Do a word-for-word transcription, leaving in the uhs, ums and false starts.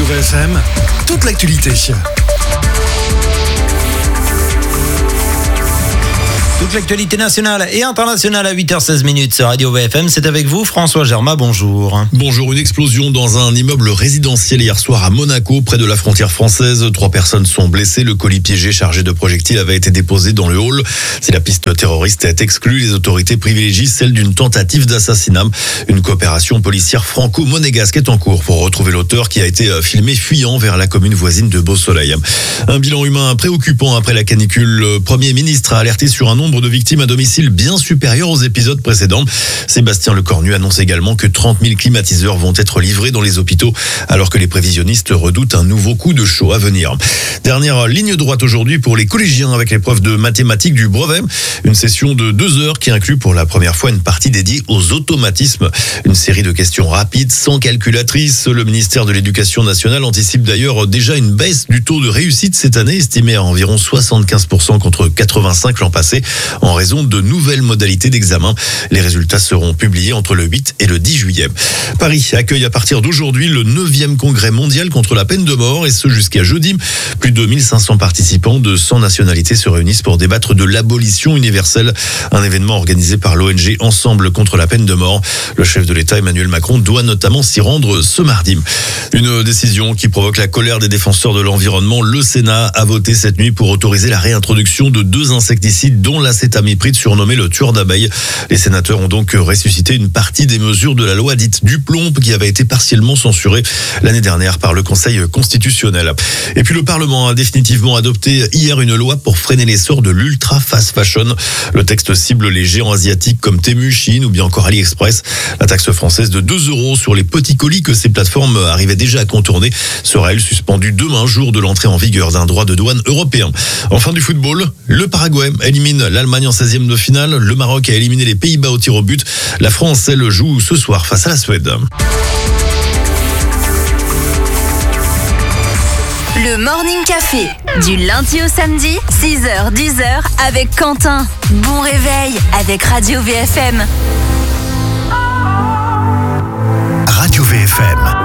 Radio V F M, toute l'actualité. Toute l'actualité nationale et internationale à huit heures seize minutes sur Radio V F M. C'est avec vous, François Germain, bonjour. Bonjour, une explosion dans un immeuble résidentiel hier soir à Monaco, près de la frontière française. Trois personnes sont blessées. Le colis piégé chargé de projectiles avait été déposé dans le hall. Si la piste terroriste est exclue, les autorités privilégient celle d'une tentative d'assassinat. Une coopération policière franco-monégasque est en cours pour retrouver l'auteur qui a été filmé fuyant vers la commune voisine de Beausoleil. Un bilan humain préoccupant après la canicule. Le Premier ministre a alerté sur un nombre de victimes à domicile bien supérieur aux épisodes précédents. Sébastien Lecornu annonce également que trente mille climatiseurs vont être livrés dans les hôpitaux alors que les prévisionnistes redoutent un nouveau coup de chaud à venir. Dernière ligne droite aujourd'hui pour les collégiens avec l'épreuve de mathématiques du brevet. Une session de deux heures qui inclut pour la première fois une partie dédiée aux automatismes. Une série de questions rapides sans calculatrice. Le ministère de l'Éducation nationale anticipe d'ailleurs déjà une baisse du taux de réussite cette année, estimé à environ soixante-quinze pour cent contre quatre-vingt-cinq l'an passé, en raison de nouvelles modalités d'examen. Les résultats seront publiés entre le huit et le dix juillet. Paris accueille à partir d'aujourd'hui le neuvième congrès mondial contre la peine de mort, et ce jusqu'à jeudi. Plus de mille cinq cents participants de cent nationalités se réunissent pour débattre de l'abolition universelle, un événement organisé par l'O N G Ensemble contre la peine de mort. Le chef de l'État Emmanuel Macron doit notamment s'y rendre ce mardi. Une décision qui provoque la colère des défenseurs de l'environnement. Le Sénat a voté cette nuit pour autoriser la réintroduction de deux insecticides dont l'acétamipride, surnommé le tueur d'abeilles. Les sénateurs ont donc ressuscité une partie des mesures de la loi dite Duplomb qui avait été partiellement censurée l'année dernière par le Conseil constitutionnel. Et puis le Parlement a définitivement adopté hier une loi pour freiner l'essor de l'ultra fast fashion. Le texte cible les géants asiatiques comme Temu, Chine ou bien encore AliExpress. La taxe française de deux euros sur les petits colis que ces plateformes arrivaient déjà à contourner sera elle suspendue demain, jour de l'entrée en vigueur d'un droit de douane européen. Enfin, du football, le Paraguay élimine l'Allemagne en seizième de finale. Le Maroc a éliminé les Pays-Bas au tir au but. La France, elle, joue ce soir face à la Suède. Le Morning Café, du lundi au samedi, six heures dix heures avec Quentin. Bon réveil avec Radio V F M. Radio V F M.